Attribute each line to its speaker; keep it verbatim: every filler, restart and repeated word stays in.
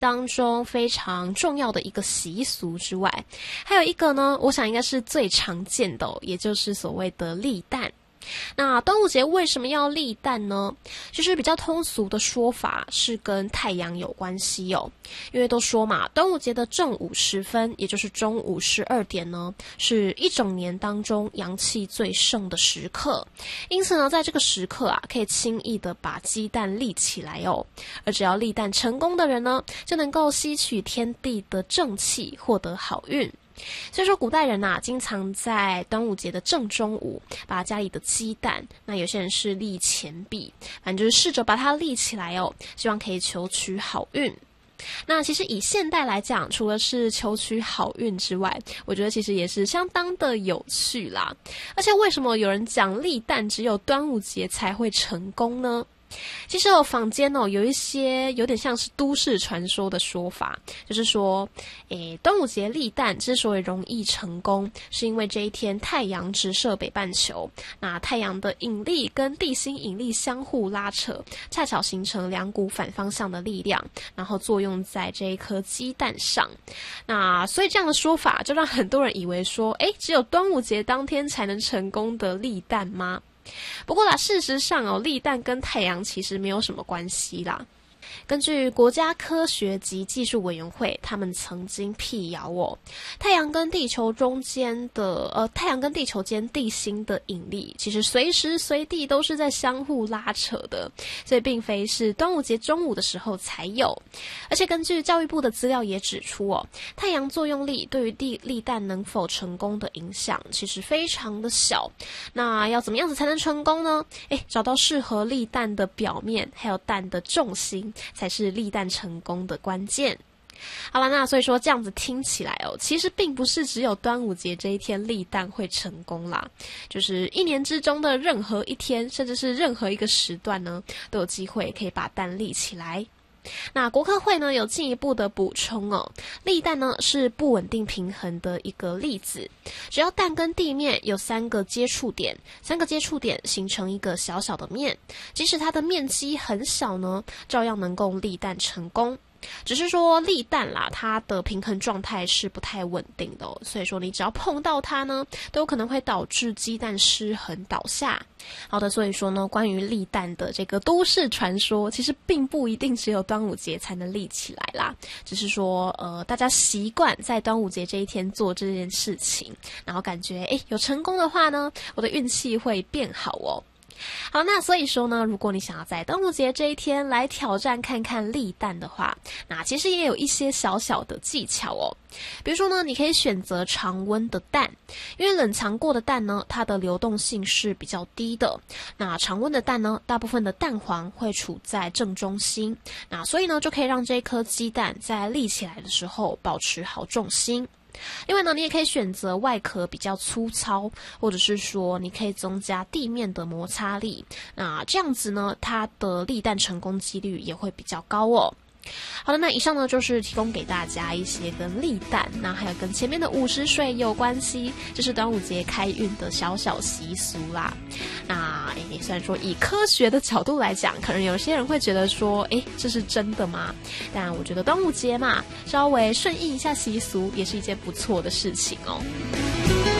Speaker 1: 当中非常重要的一个习俗之外，还有一个呢，我想应该是最常见的，也就是所谓的立蛋。那端午节为什么要立蛋呢？其实比较通俗的说法是跟太阳有关系哦，因为都说嘛，端午节的正午时分，也就是中午十二点呢，是一整年当中阳气最盛的时刻，因此呢，在这个时刻啊，可以轻易的把鸡蛋立起来哦，而只要立蛋成功的人呢，就能够吸取天地的正气，获得好运。所以说古代人啊，经常在端午节的正中午把家里的鸡蛋，那有些人是立钱币，反正就是试着把它立起来哦，希望可以求取好运。那其实以现代来讲，除了是求取好运之外，我觉得其实也是相当的有趣啦。而且为什么有人讲立蛋只有端午节才会成功呢？其实哦，坊间哦有一些有点像是都市传说的说法，就是说，诶，端午节立蛋之所以容易成功，是因为这一天太阳直射北半球，那太阳的引力跟地心引力相互拉扯，恰巧形成两股反方向的力量，然后作用在这一颗鸡蛋上。那所以这样的说法就让很多人以为说，诶，只有端午节当天才能成功的立蛋吗？不过啦，事实上哦，立蛋跟太阳其实没有什么关系啦。根据国家科学及技术委员会，他们曾经辟谣哦，太阳跟地球中间的呃，太阳跟地球间地心的引力，其实随时随地都是在相互拉扯的，所以并非是端午节中午的时候才有。而且根据教育部的资料也指出哦，太阳作用力对于地立蛋能否成功的影响其实非常的小。那要怎么样子才能成功呢？诶，找到适合立蛋的表面，还有蛋的重心，才是立蛋成功的关键。好了，那所以说这样子听起来哦，其实并不是只有端午节这一天立蛋会成功啦，就是一年之中的任何一天，甚至是任何一个时段呢，都有机会可以把蛋立起来。那国科会呢有进一步的补充哦，立蛋呢是不稳定平衡的一个粒子，只要蛋跟地面有三个接触点，三个接触点形成一个小小的面，即使它的面积很小呢，照样能够立蛋成功。只是说立蛋啦，它的平衡状态是不太稳定的哦，所以说你只要碰到它呢，都有可能会导致鸡蛋失衡倒下。好的，所以说呢，关于立蛋的这个都市传说，其实并不一定只有端午节才能立起来啦，只是说呃，大家习惯在端午节这一天做这件事情，然后感觉诶有成功的话呢，我的运气会变好哦。好，那所以说呢，如果你想要在端午节这一天来挑战看看立蛋的话，那其实也有一些小小的技巧哦。比如说呢，你可以选择常温的蛋，因为冷藏过的蛋呢，它的流动性是比较低的。那常温的蛋呢，大部分的蛋黄会处在正中心，那所以呢，就可以让这一颗鸡蛋在立起来的时候保持好重心。另外呢，你也可以选择外壳比较粗糙，或者是说你可以增加地面的摩擦力，那这样子呢，它的立蛋成功几率也会比较高哦。好的，那以上呢就是提供给大家一些跟立蛋，那还有跟前面的午时水有关系，这是端午节开运的小小习俗啦。那诶，虽然说以科学的角度来讲，可能有些人会觉得说，诶，这是真的吗？但我觉得端午节嘛，稍微顺应一下习俗，也是一件不错的事情哦。